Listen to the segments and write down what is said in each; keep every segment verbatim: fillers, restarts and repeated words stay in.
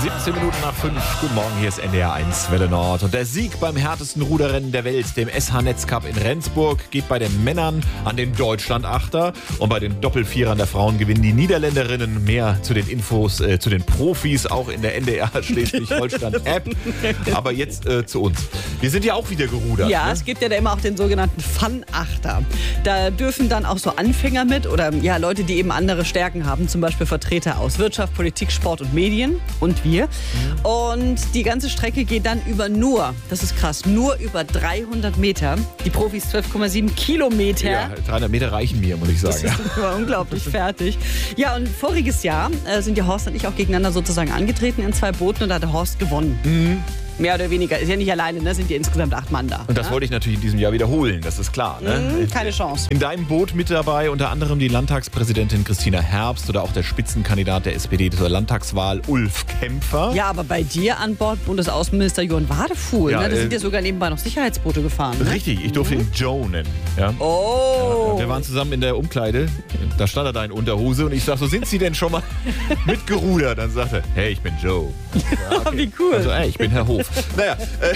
siebzehn Minuten nach fünf. Guten Morgen, hier ist N D R eins Welle Nord. Und der Sieg beim härtesten Ruderrennen der Welt, dem S H-Netz Cup in Rendsburg, geht bei den Männern an den Deutschland-Achter. Und bei den Doppelvierern der Frauen gewinnen die Niederländerinnen. Mehr zu den Infos, äh, zu den Profis, auch in der N D R Schleswig-Holstein-App. Aber jetzt äh, zu uns. Wir sind ja auch wieder gerudert. Ja, ne? Es gibt ja da immer auch den sogenannten Fun-Achter. Da dürfen dann auch so Anfänger mit oder ja Leute, die eben andere Stärken haben. Zum Beispiel Vertreter aus Wirtschaft, Politik, Sport und Medien und wir. Mhm. Und die ganze Strecke geht dann über nur, das ist krass, nur über dreihundert Meter. Die Profis zwölf Komma sieben Kilometer. Ja, dreihundert Meter reichen mir, muss ich sagen. Das ist ja. unglaublich fertig. Ja, und voriges Jahr äh, sind ja Horst und ich auch gegeneinander sozusagen angetreten in zwei Booten und da hat der Horst gewonnen. Mhm. Mehr oder weniger. Ist ja nicht alleine, ne? Sind ja insgesamt acht Mann da. Und das ja? wollte ich natürlich in diesem Jahr wiederholen, das ist klar. Ne? Mhm, keine Chance. In deinem Boot mit dabei unter anderem die Landtagspräsidentin Christina Herbst oder auch der Spitzenkandidat der S P D zur Landtagswahl Ulf Kämpfer. Ja, aber bei dir an Bord Bundesaußenminister Johann Wadefuhl. Ja, ne? Da äh, sind ja sogar nebenbei noch Sicherheitsboote gefahren. Ne? Richtig, ich durfte mhm. ihn Joe nennen. Ja? Oh. Ja, wir waren zusammen in der Umkleide, da stand er da in Unterhose und ich sag so, sind Sie denn schon mal mitgerudert? Dann sagt er, hey, ich bin Joe. Ja, okay. Wie cool. Also, ey, ich bin Herr Hof. Naja, äh,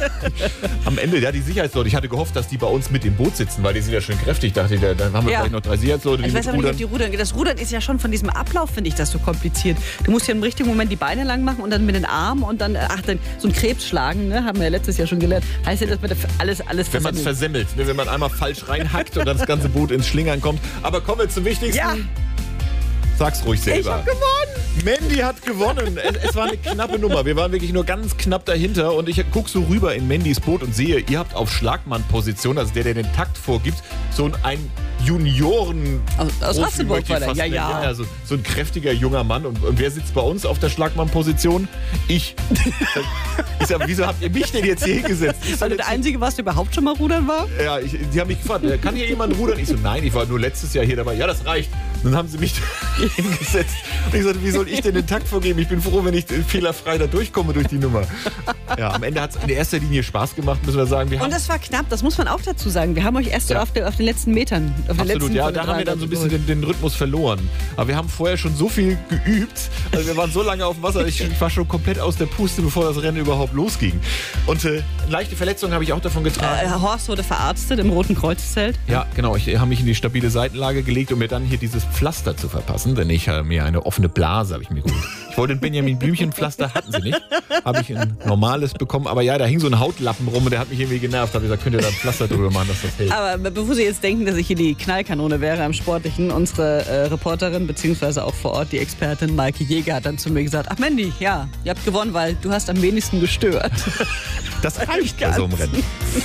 am Ende, ja, die Sicherheitsleute, ich hatte gehofft, dass die bei uns mit im Boot sitzen, weil die sind ja schön kräftig. Dachte ich, da, dann haben wir ja. vielleicht noch drei Sicherheitsleute, die ich weiß aber nicht, ob die rudern. Das Rudern ist ja schon von diesem Ablauf, finde ich, das so kompliziert. Du musst ja im richtigen Moment die Beine lang machen und dann mit den Armen und dann, ach, dann so ein Krebs schlagen, ne? Haben wir ja letztes Jahr schon gelernt. Heißt ja, dass man alles, alles Wenn man es versemmelt, ne? Wenn man einmal falsch reinhackt und dann das ganze Boot ins Schlingern kommt. Aber kommen wir zum Wichtigsten. Ja. Sag's ruhig selber. Ich hab gewonnen. Mandy hat gewonnen. Es, es war eine knappe Nummer. Wir waren wirklich nur ganz knapp dahinter. Und ich guck so rüber in Mandys Boot und sehe, ihr habt auf Schlagmann-Position, also der, der den Takt vorgibt, so ein Junioren Aus, aus Ratzeburg war der. Ja, ja. ja so, so ein kräftiger junger Mann. Und, und wer sitzt bei uns auf der Schlagmann-Position? Ich. Ich sag, wieso habt ihr mich denn jetzt hier hingesetzt? Weil du der Einzige warst, der überhaupt schon mal rudern war? Ja, ich, die haben mich gefragt, kann hier jemand rudern? Ich so, nein, ich war nur letztes Jahr hier dabei. Ja, das reicht. Dann haben sie mich hingesetzt. Und ich sagte, wie soll ich denn den Takt vorgeben? Ich bin froh, wenn ich fehlerfrei da durchkomme durch die Nummer. Ja, am Ende hat es in erster Linie Spaß gemacht, müssen wir sagen. Wir und das war knapp, das muss man auch dazu sagen. Wir haben euch erst ja. so auf, der, auf den letzten Metern. Auf den Absolut, letzten ja, da haben wir dann so ein bisschen den, den Rhythmus verloren. Aber wir haben vorher schon so viel geübt. Also wir waren so lange auf dem Wasser, ich war schon komplett aus der Puste, bevor das Rennen überhaupt losging. Und äh, leichte Verletzungen habe ich auch davon getragen. Äh, Horst wurde verarztet im Roten Kreuzzelt. Ja, genau. Ich habe mich in die stabile Seitenlage gelegt, um mir dann hier dieses Pflaster zu verpassen, denn ich habe mir eine offene Blase habe ich mir geholt. Ich wollte ein Benjamin Blümchen-Pflaster, hatten sie nicht. Habe ich ein normales bekommen, aber ja, da hing so ein Hautlappen rum und der hat mich irgendwie genervt. Da habe ich gesagt, könnt ihr da ein Pflaster drüber machen, dass das hält. Aber bevor Sie jetzt denken, dass ich hier die Knallkanone wäre am Sportlichen, unsere äh, Reporterin, beziehungsweise auch vor Ort die Expertin Maike Jäger hat dann zu mir gesagt, ach Mandy, ja, ihr habt gewonnen, weil du hast am wenigsten gestört. Das reicht bei so einem Rennen.